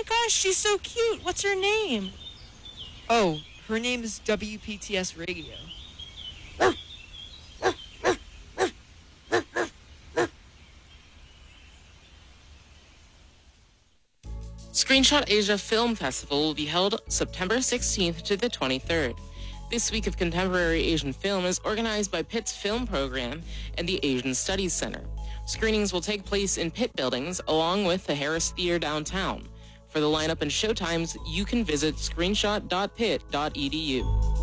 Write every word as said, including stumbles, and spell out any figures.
gosh, she's so cute. What's her name? Oh, her name is W P T S Radio. Screenshot Asia Film Festival will be held September sixteenth to the twenty-third. This week of contemporary Asian film is organized by Pitt's film program and the Asian Studies Center. Screenings will take place in Pitt buildings along with the Harris Theater downtown. For the lineup and showtimes, you can visit screenshot dot pitt dot e d u.